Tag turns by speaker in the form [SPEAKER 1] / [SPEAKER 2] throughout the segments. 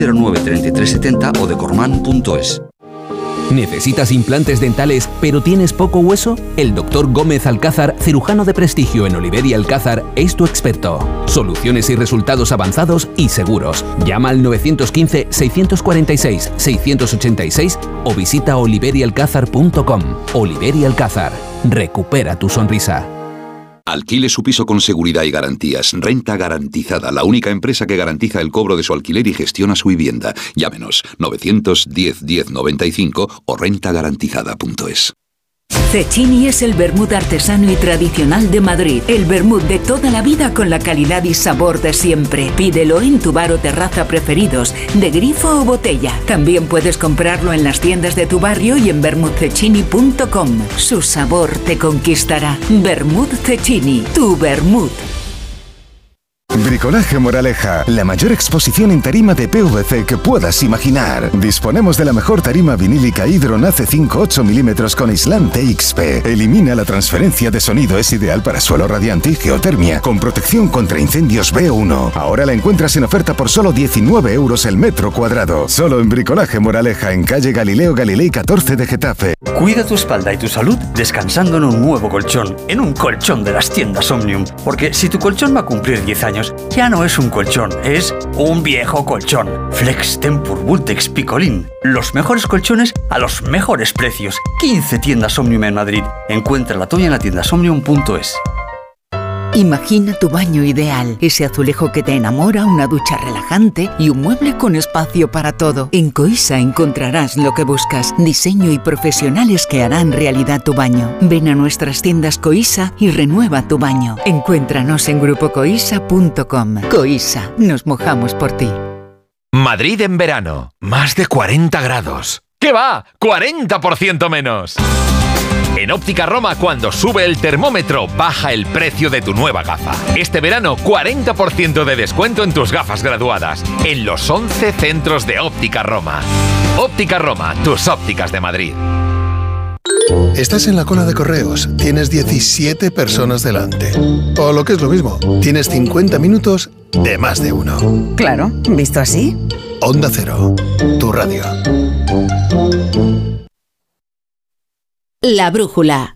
[SPEAKER 1] 093370 o decorman.es.
[SPEAKER 2] ¿Necesitas implantes dentales pero tienes poco hueso? El Dr. Gómez Alcázar, cirujano de prestigio en Oliver y Alcázar, es tu experto. Soluciones y resultados avanzados y seguros. Llama al 915-646-686 o visita oliverialcázar.com. Oliver y Alcázar. Recupera tu sonrisa.
[SPEAKER 3] Alquile su piso con seguridad y garantías. Renta Garantizada, la única empresa que garantiza el cobro de su alquiler y gestiona su vivienda. Llámenos 910 10 95 o rentagarantizada.es.
[SPEAKER 4] Cecchini es el vermut artesano y tradicional de Madrid. El vermut de toda la vida con la calidad y sabor de siempre. Pídelo en tu bar o terraza preferidos, de grifo o botella. También puedes comprarlo en las tiendas de tu barrio y en vermutcecchini.com. Su sabor te conquistará. Vermut Cecchini, tu vermut.
[SPEAKER 5] Bricolaje Moraleja, la mayor exposición en tarima de PVC que puedas imaginar. Disponemos de la mejor tarima vinílica Hydron AC5 8 mm con aislante XP. Elimina la transferencia de sonido, es ideal para suelo radiante y geotermia, con protección contra incendios B1. Ahora la encuentras en oferta por solo 19 euros el metro cuadrado. Solo en Bricolaje Moraleja, en calle Galileo Galilei 14 de Getafe.
[SPEAKER 6] Cuida tu espalda y tu salud descansando en un nuevo colchón, en un colchón de las tiendas Omnium. Porque si tu colchón va a cumplir 10 años, ya no es un colchón, es un viejo colchón. Flex Tempur Vultex Picolín. Los mejores colchones a los mejores precios. 15 tiendas Omnium en Madrid. Encuentra la tuya en la tiendasomnium.es.
[SPEAKER 4] Imagina tu baño ideal, ese azulejo que te enamora, una ducha relajante y un mueble con espacio para todo. En Coisa encontrarás lo que buscas, diseño y profesionales que harán realidad tu baño. Ven a nuestras tiendas Coisa y renueva tu baño. Encuéntranos en grupocoisa.com. Coisa, nos mojamos por ti.
[SPEAKER 7] Madrid en verano, más de 40 grados. ¿Qué va? ¡40% menos! En Óptica Roma, cuando sube el termómetro, baja el precio de tu nueva gafa. Este verano, 40% de descuento en tus gafas graduadas, en los 11 centros de Óptica Roma. Óptica Roma, tus ópticas de Madrid.
[SPEAKER 8] Estás en la cola de correos, tienes 17 personas delante. O lo que es lo mismo, tienes 50 minutos de más de uno.
[SPEAKER 9] Claro, ¿visto así?
[SPEAKER 8] Onda Cero, tu radio.
[SPEAKER 4] La brújula.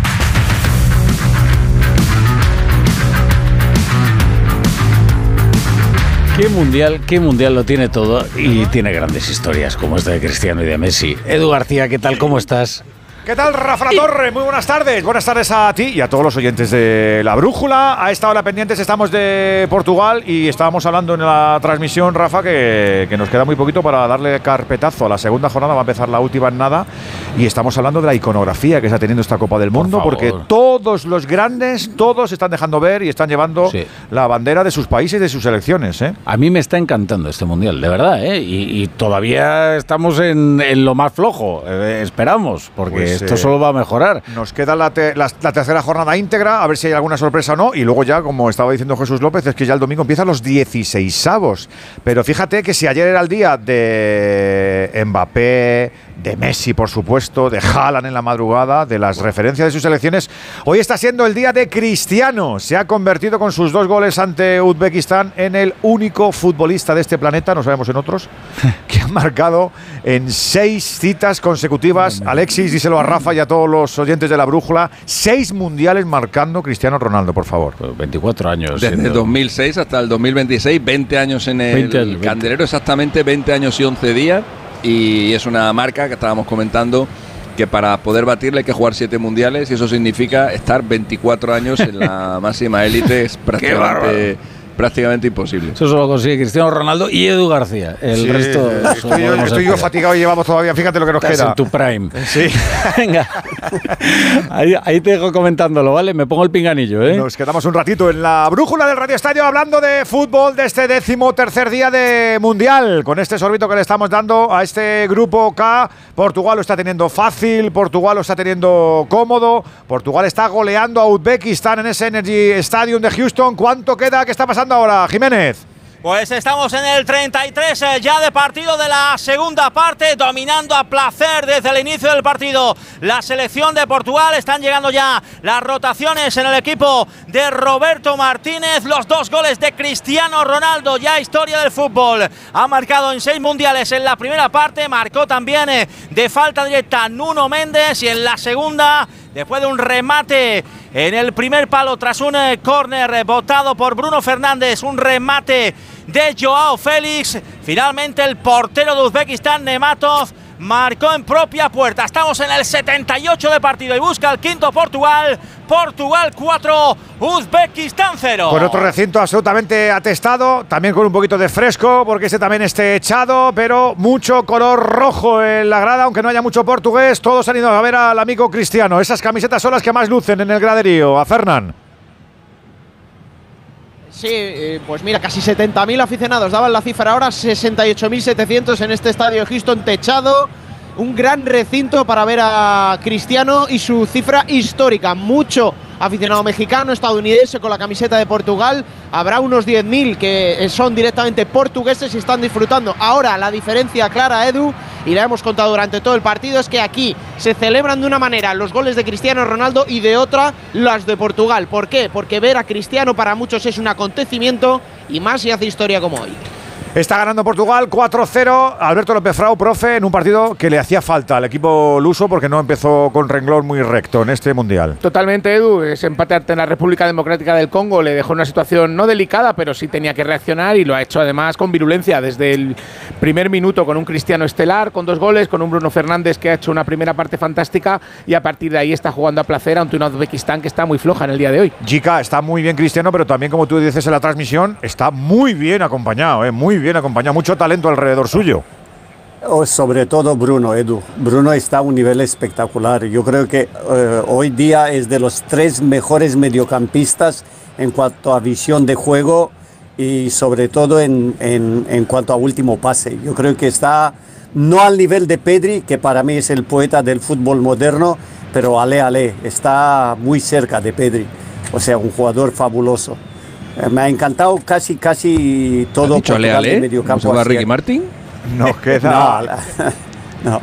[SPEAKER 10] Qué mundial lo tiene todo y tiene grandes historias como esta de Cristiano y de Messi. Edu García, ¿qué tal? ¿Cómo estás?
[SPEAKER 11] ¿Qué tal, Rafa La Torre? Muy buenas tardes. Buenas tardes a ti y a todos los oyentes de La Brújula. A esta hora pendientes estamos de Portugal y estábamos hablando en la transmisión, Rafa, que nos queda muy poquito para darle carpetazo a la segunda jornada. Va a empezar la última en nada y estamos hablando de la iconografía que está teniendo esta Copa del Mundo, porque todos los grandes, todos están dejando ver y están llevando la bandera de sus países y de sus selecciones.
[SPEAKER 10] A mí me está encantando este mundial, de verdad, y todavía estamos en lo más flojo. Esperamos, porque esto solo va a mejorar.
[SPEAKER 11] Nos queda la tercera jornada íntegra, a ver si hay alguna sorpresa o no. Y luego ya, como estaba diciendo Jesús López, es que ya el domingo empiezan los 16avos. Pero fíjate que si ayer era el día de Mbappé, de Messi, por supuesto, de Haaland en la madrugada, de las referencias de sus selecciones, hoy está siendo el día de Cristiano. Se ha convertido con sus 2 goles ante Uzbekistán en el único futbolista de este planeta, no sabemos en otros, que ha marcado en 6 citas consecutivas. Alexis, díselo a Rafa y a todos los oyentes de La Brújula, 6 mundiales marcando Cristiano Ronaldo, por favor.
[SPEAKER 10] 24 años.
[SPEAKER 12] Desde el 2006 hasta el 2026, 20 años en el candelero, exactamente 20 años y 11 días. Y es una marca que estábamos comentando que para poder batirle hay que jugar 7 mundiales y eso significa estar 24 años en la máxima élite. Es prácticamente imposible.
[SPEAKER 10] Eso solo consigue Cristiano Ronaldo y Edu García. El resto
[SPEAKER 11] estoy yo fatigado y llevamos todavía, fíjate lo que nos queda.
[SPEAKER 10] En tu prime.
[SPEAKER 11] Sí.
[SPEAKER 10] Venga. Ahí te dejo comentándolo, ¿vale? Me pongo el pinganillo, ¿eh?
[SPEAKER 11] Nos quedamos un ratito en La Brújula del Radio Estadio hablando de fútbol de este 13º día de Mundial. Con este sorbito que le estamos dando a este grupo K. Portugal lo está teniendo fácil, Portugal lo está teniendo cómodo. Portugal está goleando a Uzbekistán en ese Energy Stadium de Houston. ¿Cuánto queda? ¿Qué está pasando ahora, Jiménez?
[SPEAKER 13] Pues estamos en el 33 ya de partido de la segunda parte, dominando a placer desde el inicio del partido la selección de Portugal. Están llegando ya las rotaciones en el equipo de Roberto Martínez. Los 2 goles de Cristiano Ronaldo, ya historia del fútbol. Ha marcado en 6 mundiales en la primera parte, marcó también de falta directa Nuno Méndez, y en la segunda, después de un remate en el primer palo tras un córner botado por Bruno Fernández, un remate de Joao Félix, finalmente el portero de Uzbekistán, Nematov, marcó en propia puerta. Estamos en el 78 de partido y busca el quinto Portugal. Portugal 4, Uzbekistán 0.
[SPEAKER 11] Con otro recinto absolutamente atestado, también con un poquito de fresco, porque este también esté echado, pero mucho color rojo en la grada, aunque no haya mucho portugués. Todos han ido a ver al amigo Cristiano. Esas camisetas son las que más lucen en el graderío. A Fernán.
[SPEAKER 14] Sí, pues mira, casi 70.000 aficionados daban la cifra ahora, 68.700 en este estadio de Houston techado. Un gran recinto para ver a Cristiano y su cifra histórica. Mucho aficionado mexicano, estadounidense con la camiseta de Portugal. Habrá unos 10.000 que son directamente portugueses y están disfrutando. Ahora la diferencia clara, Edu, y la hemos contado durante todo el partido, es que aquí se celebran de una manera los goles de Cristiano Ronaldo y de otra las de Portugal. ¿Por qué? Porque ver a Cristiano para muchos es un acontecimiento, y más si hace historia como hoy.
[SPEAKER 11] Está ganando Portugal 4-0. Alberto López Frau, profe, en un partido que le hacía falta al equipo luso porque no empezó con renglón muy recto en este Mundial.
[SPEAKER 15] Totalmente, Edu. Ese empate ante la República Democrática del Congo le dejó en una situación no delicada, pero sí tenía que reaccionar, y lo ha hecho además con virulencia desde el primer minuto, con un Cristiano estelar, con 2 goles, con un Bruno Fernández que ha hecho una primera parte fantástica, y a partir de ahí está jugando a placer ante una Uzbekistán que está muy floja en el día de hoy.
[SPEAKER 11] Jica, está muy bien Cristiano, pero también, como tú dices en la transmisión, está muy bien acompañado, muy bien acompañado, mucho talento alrededor suyo.
[SPEAKER 16] Sobre todo Bruno, Edu. Bruno está a un nivel espectacular. Yo creo que hoy día es de los 3 mejores mediocampistas en cuanto a visión de juego y sobre todo en cuanto a último pase. Yo creo que está no al nivel de Pedri, que para mí es el poeta del fútbol moderno, pero está muy cerca de Pedri. O sea, un jugador fabuloso. Me ha encantado casi todo Portugal de mediocampo.
[SPEAKER 12] ¿No se va Ricky Martin?
[SPEAKER 11] Nos queda...
[SPEAKER 16] no.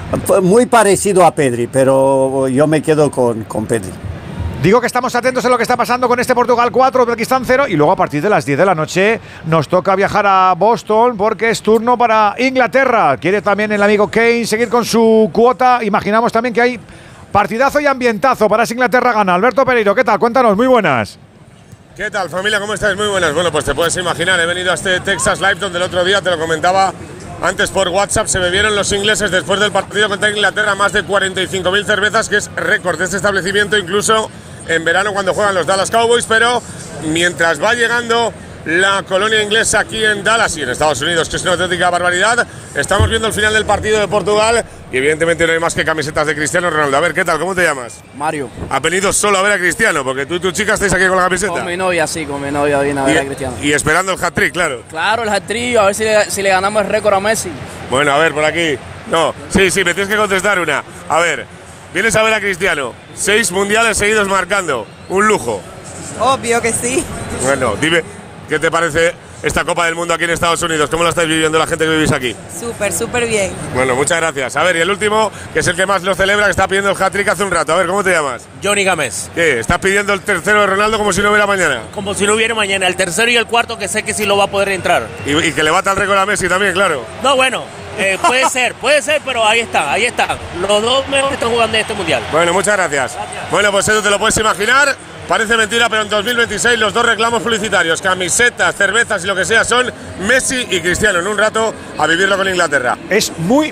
[SPEAKER 16] Muy parecido a Pedri, pero yo me quedo con Pedri.
[SPEAKER 11] Digo que estamos atentos a lo que está pasando con este Portugal 4, Uzbekistán 0, y luego a partir de las 10 de la noche nos toca viajar a Boston porque es turno para Inglaterra. Quiere también el amigo Kane seguir con su cuota. Imaginamos también que hay partidazo y ambientazo para ese Inglaterra gana. Alberto Pereiro, ¿qué tal? Cuéntanos, muy buenas.
[SPEAKER 17] ¿Qué tal, familia? ¿Cómo estáis? Muy buenas. Bueno, pues te puedes imaginar, he venido a este Texas Live donde el otro día, te lo comentaba antes por WhatsApp, se bebieron los ingleses después del partido contra Inglaterra más de 45.000 cervezas, que es récord de este establecimiento, incluso en verano cuando juegan los Dallas Cowboys. Pero mientras va llegando la colonia inglesa aquí en Dallas y en Estados Unidos, que es una auténtica barbaridad, estamos viendo el final del partido de Portugal y evidentemente no hay más que camisetas de Cristiano Ronaldo. A ver, ¿qué tal? ¿Cómo te llamas?
[SPEAKER 18] Mario.
[SPEAKER 17] ¿Has venido solo a ver a Cristiano? Porque tú y tu chica estáis aquí con la camiseta.
[SPEAKER 18] Con mi novia, sí, con mi novia viene a ver a Cristiano.
[SPEAKER 17] Y esperando el hat-trick, claro.
[SPEAKER 18] Claro, el hat-trick, a ver si le ganamos el récord a Messi.
[SPEAKER 17] Bueno, a ver, por aquí. No, sí, me tienes que contestar una. A ver, vienes a ver a Cristiano, 6 mundiales seguidos marcando, un lujo.
[SPEAKER 19] Obvio que sí.
[SPEAKER 17] Bueno, dime, ¿qué te parece esta Copa del Mundo aquí en Estados Unidos? ¿Cómo la estáis viviendo la gente que vivís aquí?
[SPEAKER 19] Súper bien.
[SPEAKER 17] Bueno, muchas gracias. A ver, y el último, que es el que más lo celebra, que está pidiendo el hat-trick hace un rato. A ver, ¿cómo te llamas?
[SPEAKER 20] Johnny Gámez.
[SPEAKER 17] ¿Qué? ¿Estás pidiendo el tercero de Ronaldo como si no hubiera mañana?
[SPEAKER 20] Como si no hubiera mañana. El tercero y el cuarto, que sé que sí lo va a poder entrar.
[SPEAKER 17] Y que le bata el récord a Messi también, claro.
[SPEAKER 20] No, bueno, puede ser, pero ahí está. Los 2 mejores están jugando en este mundial.
[SPEAKER 17] Bueno, muchas gracias. Bueno, pues eso te lo puedes imaginar. Parece mentira, pero en 2026 los 2 reclamos publicitarios, camisetas, cervezas y lo que sea, son Messi y Cristiano. En un rato a vivirlo con Inglaterra.
[SPEAKER 11] Es muy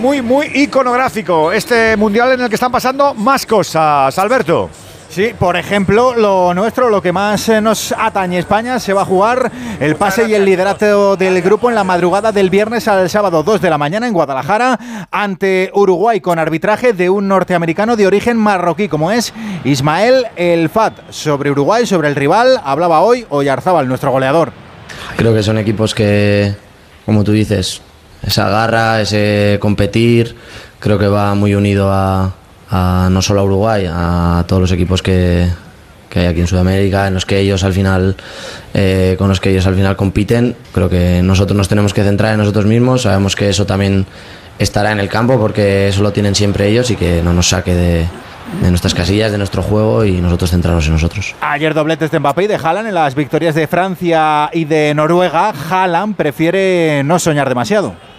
[SPEAKER 11] iconográfico este mundial en el que están pasando más cosas, Alberto.
[SPEAKER 21] Sí, por ejemplo, lo nuestro, lo que más nos atañe, España, se va a jugar el pase y el liderato del grupo en la madrugada del viernes al sábado, 2 de la mañana en Guadalajara, ante Uruguay, con arbitraje de un norteamericano de origen marroquí, como es Ismael El Fat. Sobre Uruguay, sobre el rival, hablaba hoy Oyarzábal, nuestro goleador.
[SPEAKER 22] Creo que son equipos que, como tú dices, esa garra, ese competir, creo que va muy unido a no solo a Uruguay, a todos los equipos que hay aquí en Sudamérica, en los que ellos al final, con los que ellos al final compiten. Creo que nosotros nos tenemos que centrar en nosotros mismos. Sabemos que eso también estará en el campo porque eso lo tienen siempre ellos y que no nos saque de nuestras casillas, de nuestro juego y nosotros centrarnos en nosotros.
[SPEAKER 21] Ayer dobletes de Mbappé y de Haaland en las victorias de Francia y de Noruega. Haaland prefiere no soñar demasiado.